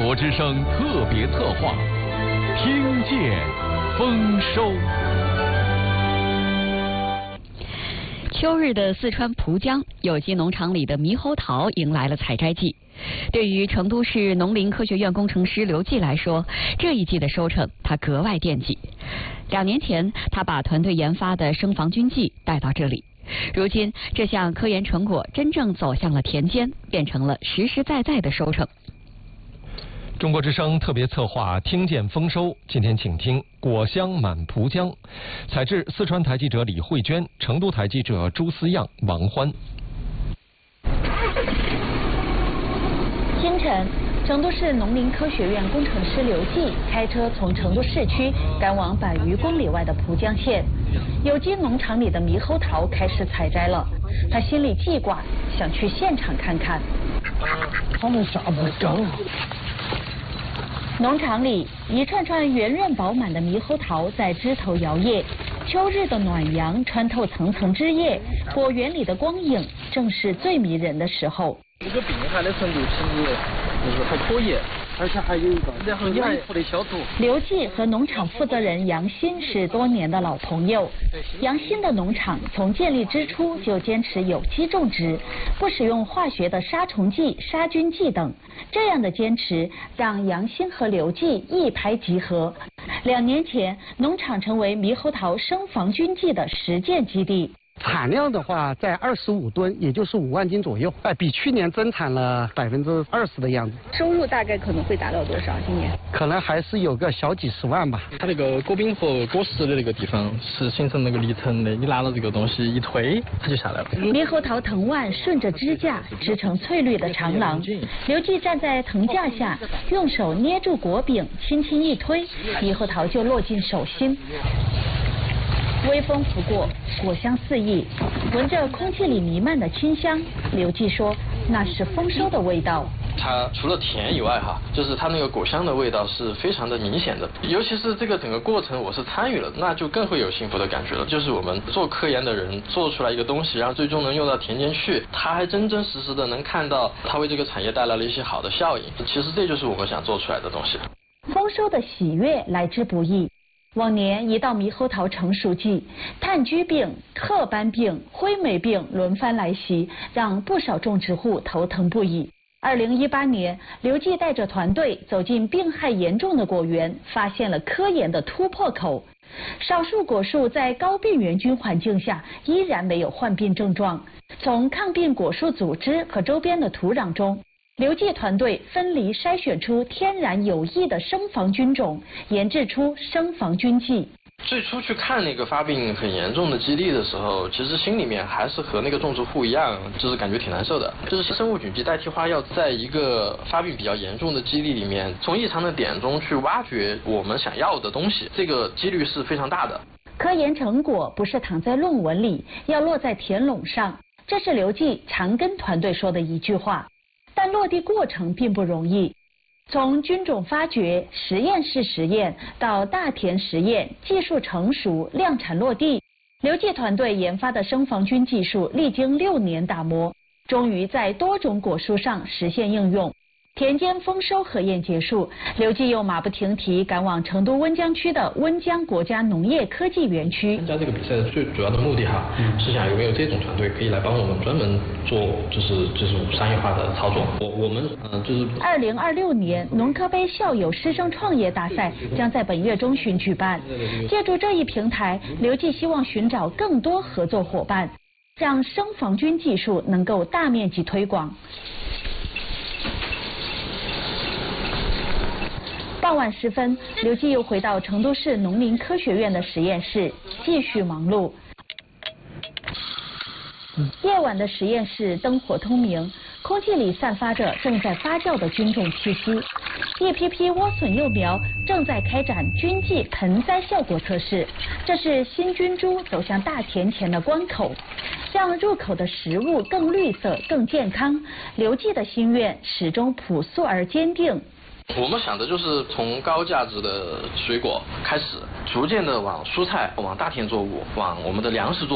国之声特别策划，听见丰收。 秋日的四川蒲江有机农场里的猕猴桃迎来了采摘季。对于成都市农林科学院工程师刘季来说，这一季的收成他格外惦记。2年前，他把团队研发的生防菌剂带到这里。如今，这项科研成果真正走向了田间，变成了实实在在的收成。 中国之声特别策划听见丰收，今天请听果香满蒲江。采制四川台记者李慧娟，成都台记者朱思样、王欢。 清晨，成都市农林科学院工程师刘季开车从成都市区赶往100余公里外的蒲江县，有机农场里的猕猴桃开始采摘了。他心里记挂，想去现场看看。 他们啥不长？ 农场里一串串圆润饱满的猕猴桃在枝头摇曳，秋日的暖阳穿透层层枝叶，果园里的光影正是最迷人的时候。 这个病害的程度其实就是还可以，而且还有一个然后有一副的消毒。 刘季和农场负责人杨鑫是多年的老朋友。杨鑫的农场从建立之初就坚持有机种植，不使用化学的杀虫剂、杀菌剂等。这样的坚持让杨鑫和刘季一拍即合。2年前，农场成为猕猴桃生防菌剂的实践基地。 产量的话，在25吨，也就是5万斤左右，比去年增产了20%的样子。 收入大概可能会达到多少？今年可能还是有个小几十万吧。 它那个果柄和果实的那个地方是形成那个离层的，你拿了这个东西一推，它就下来了。 猕猴桃藤蔓顺着支架织成翠绿的长廊。刘季站在藤架下，用手捏住果柄，轻轻一推，猕猴桃就落进手心。微风拂过，果香四溢，闻着空气里弥漫的清香，刘季说那是丰收的味道。 它除了甜以外就是它那个果香的味道是非常的明显的，尤其是这个整个过程我是参与了，那就更会有幸福的感觉了。就是我们做科研的人做出来一个东西，然后最终能用到田间去，他还真真实实的能看到它为这个产业带来了一些好的效应。其实这就是我们想做出来的东西。 丰收的喜悦来之不易。往年一到猕猴桃成熟季，炭疽病、褐斑病、灰霉病轮番来袭，让不少种植户头疼不已。2018年，刘季带着团队走进病害严重的果园，发现了科研的突破口。少数果树在高病原菌环境下依然没有患病症状。从抗病果树组织和周边的土壤中，刘季团队分离筛选出天然有益的生防菌种，研制出生防菌剂。 最初去看那个发病很严重的基地的时候，其实心里面还是和那个种植户一样，就是感觉挺难受的。就是生物菌剂代替花药，在一个发病比较严重的基地里面，从异常的点中去挖掘我们想要的东西，这个几率是非常大的。 科研成果不是躺在论文里，要落在田垄上，这是刘季常跟团队说的一句话。但落地过程并不容易，从菌种发掘、实验室实验到大田实验，技术成熟、量产落地，刘季团队研发的生防菌技术历经6年打磨，终于在多种果树上实现应用。田间丰收核验结束，刘季又马不停蹄赶往成都温江区的温江国家农业科技园区。 参加这个比赛的最主要的目的是想有没有这种团队可以来帮我们专门做就是商业化的操作。我们就是 2026年农科杯校友师生创业大赛将在本月中旬举办。借助这一平台，刘季希望寻找更多合作伙伴，让生防菌技术能够大面积推广。傍晚时分，刘季又回到成都市农林科学院的实验室，继续忙碌。夜晚的实验室灯火通明，空气里散发着正在发酵的菌种气息。一批批莴笋幼苗正在开展菌剂盆栽效果测试，这是新菌株走向大田前的关口。让入口的食物更绿色、更健康，刘季的心愿始终朴素而坚定。 我们想的就是从高价值的水果开始，逐渐的往蔬菜、往大田作物、往我们的粮食作物